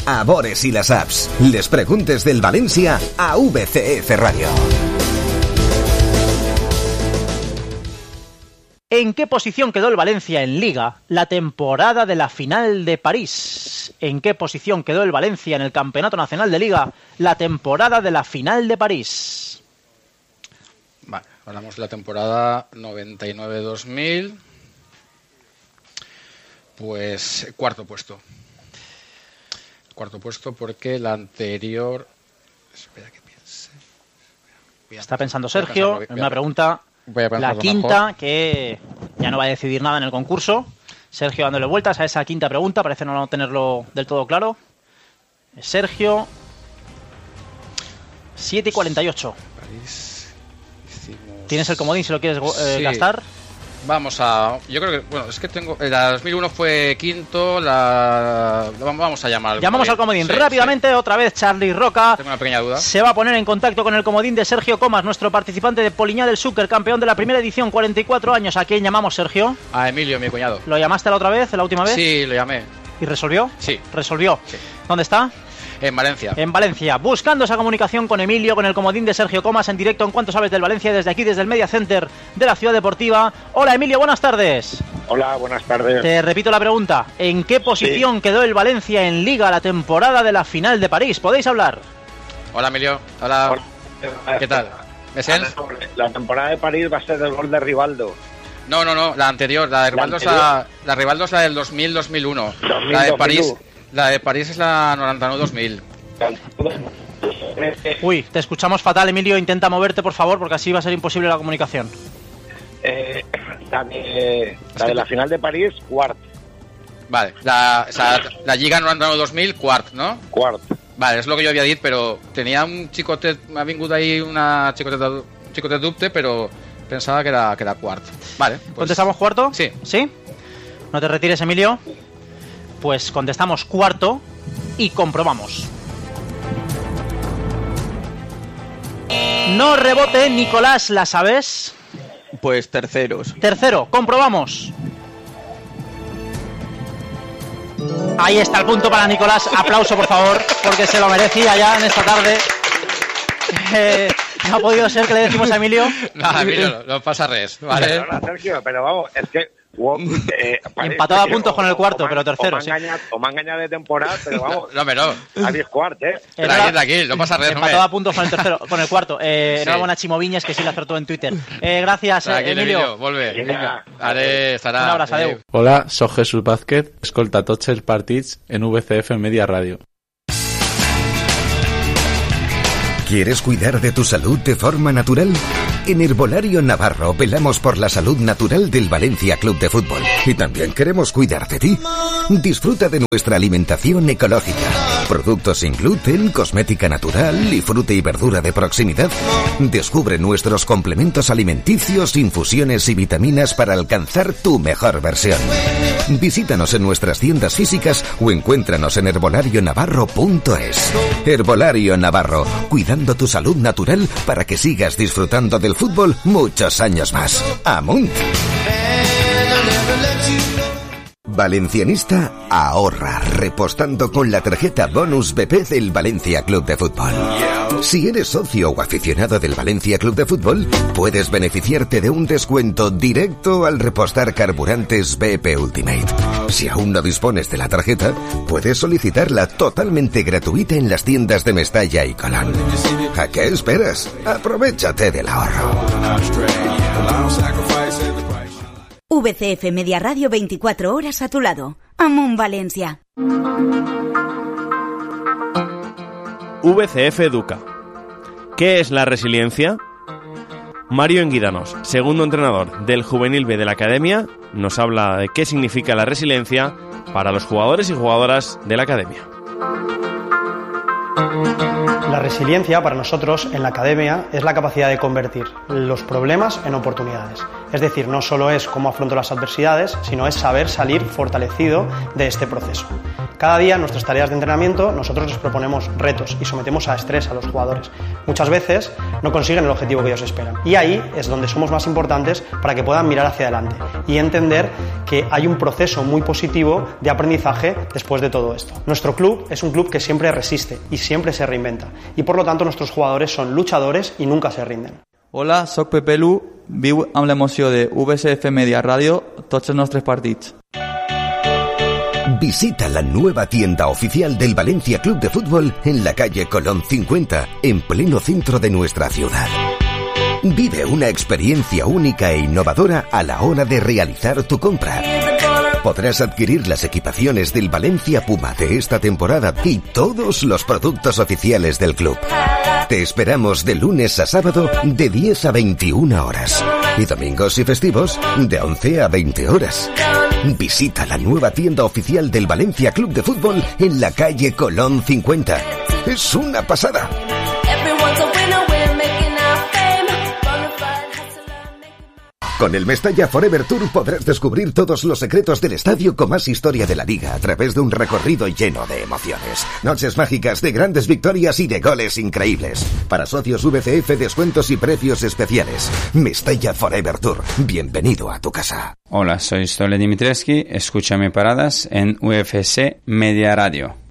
a Bores y las apps. Les preguntes del Valencia a VCF Radio. ¿En qué posición quedó el Valencia en Liga la temporada de la final de París? ¿En qué posición quedó el Valencia en el Campeonato Nacional de Liga la temporada de la final de París? Vale, hablamos de la temporada 99-2000. Pues cuarto puesto. Cuarto puesto porque la anterior... Espera que piense. Está pensando Sergio en una pregunta... La quinta, mejor. Que ya no va a decidir nada en el concurso. Sergio dándole vueltas a esa quinta pregunta. Parece no tenerlo del todo claro. Sergio. 7:48. ¿Tienes el comodín si lo quieres gastar? Vamos a... Yo creo que... Bueno, es que tengo... La 2001 fue quinto, vamos a llamar... Llamamos al comodín. Sí, rápidamente, sí. Otra vez Charly Roca. Tengo una pequeña duda. Se va a poner en contacto con el comodín de Sergio Comas, nuestro participante de Poliñá del Súquer, campeón de la primera edición, 44 años. ¿A quién llamamos, Sergio? A Emilio, mi cuñado. ¿Lo llamaste la otra vez, la última vez? Sí, lo llamé. ¿Y resolvió? Sí. ¿Resolvió? Sí. ¿Dónde está? En Valencia. En Valencia. Buscando esa comunicación con Emilio, con el comodín de Sergio Comas en directo en Cuánto Sabes del Valencia, desde aquí, desde el Media Center de la Ciudad Deportiva. Hola, Emilio, buenas tardes. Hola, buenas tardes. Te repito la pregunta. ¿En qué posición quedó el Valencia en Liga la temporada de la final de París? ¿Podéis hablar? Hola, Emilio. Hola. ¿Qué tal? ¿Me sents? La temporada de París va a ser el gol de Rivaldo. No, la anterior. La de Rivaldo es la del 2000-2001. La de París es la 99-2000. Uy, te escuchamos fatal, Emilio. Intenta moverte, por favor, porque así va a ser imposible la comunicación. La de la final de París, quart. Vale, la Lliga 99-2000, quart, ¿no? Quart. Vale, és el que jo havia dit, però tenia un xicotet, m'ha vingut ahir una xicotet dubte, però pensava que era quart. Vale, pues... ¿Contestamos cuarto? Sí. ¿Sí? No te retires, Emilio. Pues contestamos cuarto y comprobamos. No rebote, Nicolás, ¿la sabes? Pues terceros. Tercero, comprobamos. Ahí está el punto para Nicolás. Aplauso, por favor, porque se lo merecía ya en esta tarde. No ha podido ser que le decimos a Emilio. No, Emilio, no pasa res, ¿vale? Perdona, Sergio, pero vamos, es que... empatado a puntos con el cuarto, pero tercero. O me ha engañado de temporada, pero vamos. No. A 10 cuartos, Tranquil, no pasa res. Empatado a puntos con el tercero, con el cuarto. Enhorabuena, Chimo Viñes, que sí le acertó en Twitter. Gracias, Emilio. Volve. Estarà. Un abrazo, adeu. Hola, soy Jesús Vázquez, escolta tots els partits en VCF Media Radio. ¿Quieres cuidar de tu salud de forma natural? En Herbolario Navarro velamos por la salud natural del Valencia Club de Fútbol y también queremos cuidar de ti. Disfruta de nuestra alimentación ecológica, productos sin gluten, cosmética natural y fruta y verdura de proximidad. Descubre nuestros complementos alimenticios, infusiones y vitaminas para alcanzar tu mejor versión. Visítanos en nuestras tiendas físicas o encuéntranos en herbolarionavarro.es. Herbolario Navarro, cuidando tu salud natural para que sigas disfrutando del fútbol muchos años más. ¡Amunt! Valencianista ahorra repostando con la tarjeta Bonus BP del Valencia Club de Fútbol. Si eres socio o aficionado del Valencia Club de Fútbol, puedes beneficiarte de un descuento directo al repostar carburantes BP Ultimate. Si aún no dispones de la tarjeta, puedes solicitarla totalmente gratuita en las tiendas de Mestalla y Colón. ¿A qué esperas? Aprovechate del ahorro. VCF Media Radio, 24 horas a tu lado. Amunt Valencia. VCF Educa. ¿Qué es la resiliencia? Mario Enguidanos, segundo entrenador del Juvenil B de la Academia, nos habla de qué significa la resiliencia para los jugadores y jugadoras de la Academia. La resiliencia para nosotros en la Academia es la capacidad de convertir los problemas en oportunidades. Es decir, no solo es cómo afronto las adversidades, sino es saber salir fortalecido de este proceso. Cada día en nuestras tareas de entrenamiento nosotros les proponemos retos y sometemos a estrés a los jugadores. Muchas veces no consiguen el objetivo que ellos esperan. Y ahí es donde somos más importantes para que puedan mirar hacia adelante y entender que hay un proceso muy positivo de aprendizaje después de todo esto. Nuestro club es un club que siempre resiste y siempre se reinventa. Y por lo tanto nuestros jugadores son luchadores y nunca se rinden. Hola, soc Pepe Lu, viu amb l'emoció de VSF Media Radio tots els nostres partits. Visita la nueva tienda oficial del Valencia Club de Fútbol en la calle Colón 50, en pleno centro de nuestra ciudad. Vive una experiencia única e innovadora a la hora de realizar tu compra. Podrás adquirir las equipaciones del Valencia Puma de esta temporada y todos los productos oficiales del club. Te esperamos de lunes a sábado de 10 a 21 horas y domingos y festivos de 11 a 20 horas. Visita la nueva tienda oficial del Valencia Club de Fútbol en la calle Colón 50. ¡Es una pasada! Con el Mestalla Forever Tour podrás descubrir todos los secretos del estadio con más historia de la liga a través de un recorrido lleno de emociones. Noches mágicas de grandes victorias y de goles increíbles. Para socios VCF, descuentos y precios especiales. Mestalla Forever Tour. Bienvenido a tu casa. Hola, soy Stole Dimitrescu. Escúchame paradas en UFC Media Radio.